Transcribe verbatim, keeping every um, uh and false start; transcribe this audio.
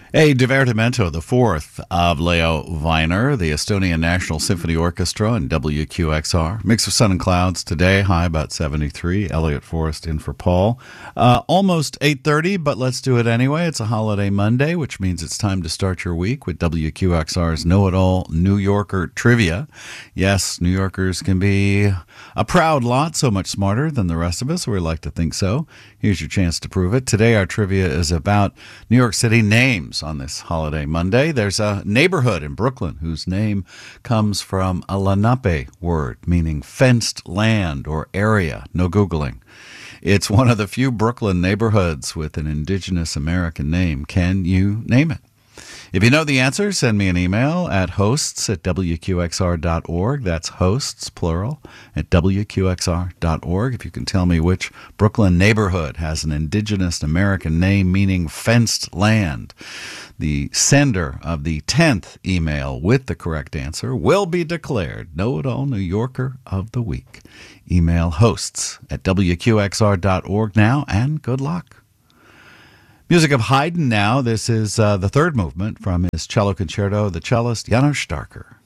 A divertimento, the fourth of Leo Weiner, the Estonian National Symphony Orchestra, and W Q X R. Mix of sun and clouds today, high about seventy-three. Elliot Forrest in for Paul. Uh, almost eight thirty, but let's do it anyway. It's a holiday Monday, which means it's time to start your week with W Q X R's Know-It-All New Yorker Trivia. Yes, New Yorkers can be a proud lot, so much smarter than the rest of us, or we like to think so. Here's your chance to prove it. Today our trivia is about New York City names on this holiday Monday. There's a neighborhood in Brooklyn whose name comes from a Lenape word, meaning fenced land or area. No Googling. It's one of the few Brooklyn neighborhoods with an indigenous American name. Can you name it? If you know the answer, send me an email at hosts at W Q X R dot org. That's hosts, plural, at W Q X R dot org. If you can tell me which Brooklyn neighborhood has an indigenous American name meaning fenced land, the sender of the tenth email with the correct answer will be declared Know-It-All New Yorker of the Week. Email hosts at W Q X R dot org now, and good luck. Music of Haydn now. This is uh, the third movement from his cello concerto, the cellist Janos Starker.